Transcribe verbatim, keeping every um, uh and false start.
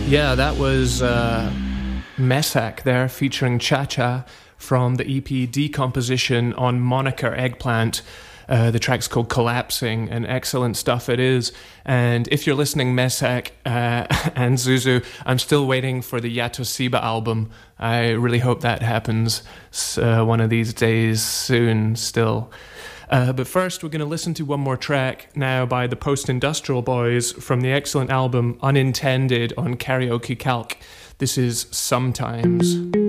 Yeah, that was uh, Meshach there featuring Cha Cha from the E P Decomposition on Moniker Eggplant. Uh, the track's called Collapsing, and excellent stuff it is. And if you're listening, Meshach uh, and Zuzu, I'm still waiting for the Yatosiba album. I really hope that happens uh, one of these days soon still. Uh, but first, we're going to listen to one more track now by the Post-Industrial Boys from the excellent album Unintended on Karaoke Calc. This is Sometimes.